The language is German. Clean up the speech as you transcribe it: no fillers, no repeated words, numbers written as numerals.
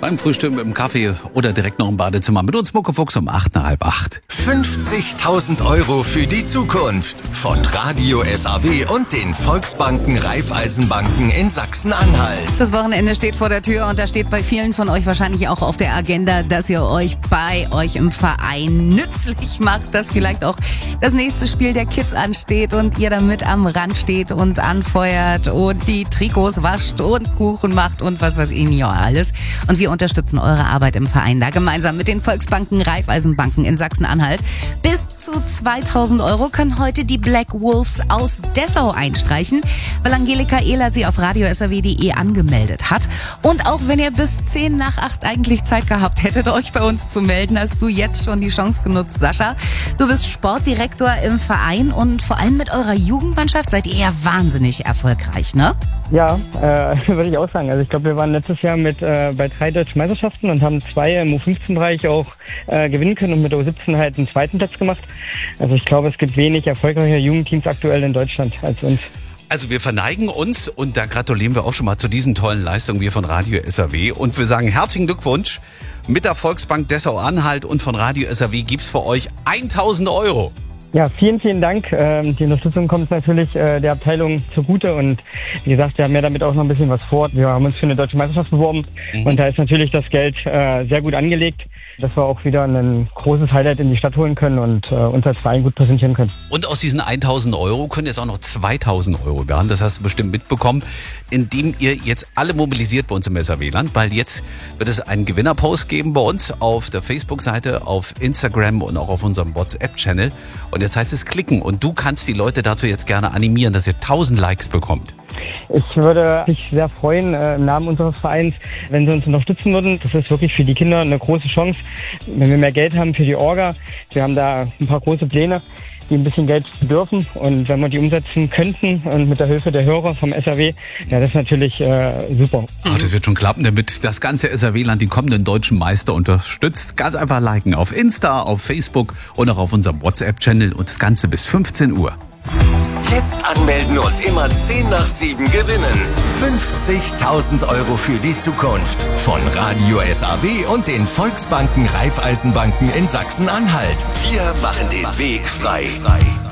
Beim Frühstück mit dem Kaffee oder direkt noch im Badezimmer mit uns Muckefuchs um 8, nach halb 8. 50.000 € für die Zukunft von Radio SAW und den Volksbanken Raiffeisenbanken in Sachsen-Anhalt. Das Wochenende steht vor der Tür und da steht bei vielen von euch wahrscheinlich auch auf der Agenda, dass ihr euch bei euch im Verein nützlich macht, dass vielleicht auch das nächste Spiel der Kids ansteht und ihr damit am Rand steht und anfeuert und die Trikots wascht und Kuchen macht und was weiß ich nicht alles. Und wir unterstützen eure Arbeit im Verein da gemeinsam mit den Volksbanken Raiffeisenbanken in Sachsen-Anhalt. Bis zu 2.000 € können heute die Black Wolves aus Dessau einstreichen, weil Angelika Ehlert sie auf radiosaw.de angemeldet hat. Und auch wenn ihr bis 10 nach 8 eigentlich Zeit gehabt hättet, euch bei uns zu melden, hast du jetzt schon die Chance genutzt, Sascha. Du bist Sportdirektor im Verein und vor allem mit eurer Jugendmannschaft seid ihr ja wahnsinnig erfolgreich, ne? Ja, würde ich auch sagen. Also ich glaube, wir waren letztes Jahr bei 3 deutschen Meisterschaften und haben 2 im U15-Bereich auch gewinnen können und mit der U17 halt einen 2. Platz gemacht. Also ich glaube, es gibt wenig erfolgreiche Jugendteams aktuell in Deutschland als uns. Also wir verneigen uns und da gratulieren wir auch schon mal zu diesen tollen Leistungen, wir von Radio SAW. Und wir sagen herzlichen Glückwunsch. Mit der Volksbank Dessau-Anhalt und von Radio SAW gibt's für euch 1.000 €. Ja, vielen, vielen Dank. Die Unterstützung kommt natürlich der Abteilung zugute und wie gesagt, wir haben ja damit auch noch ein bisschen was vor. Wir haben uns für eine deutsche Meisterschaft beworben und da ist natürlich das Geld sehr gut angelegt, dass wir auch wieder ein großes Highlight in die Stadt holen können und uns als Verein gut präsentieren können. Und aus diesen 1.000 € können jetzt auch noch 2.000 € werden, das hast du bestimmt mitbekommen, indem ihr jetzt alle mobilisiert bei uns im SAW-Land, weil jetzt wird es einen Gewinnerpost geben bei uns auf der Facebook-Seite, auf Instagram und auch auf unserem WhatsApp-Channel. Und jetzt heißt es klicken und du kannst die Leute dazu jetzt gerne animieren, dass ihr 1.000 Likes bekommt. Ich würde mich sehr freuen im Namen unseres Vereins, wenn Sie uns unterstützen würden. Das ist wirklich für die Kinder eine große Chance, wenn wir mehr Geld haben für die Orga. Wir haben da ein paar große Pläne, die ein bisschen Geld bedürfen. Und wenn wir die umsetzen könnten und mit der Hilfe der Hörer vom SAW, ja, das ist natürlich super. Ach, das wird schon klappen, damit das ganze SAW-Land die kommenden deutschen Meister unterstützt. Ganz einfach liken auf Insta, auf Facebook und auch auf unserem WhatsApp-Channel und das Ganze bis 15 Uhr. Jetzt anmelden und immer 10 nach 7 gewinnen. 50.000 € für die Zukunft von Radio SAW und den Volksbanken Raiffeisenbanken in Sachsen-Anhalt. Wir machen den Weg frei.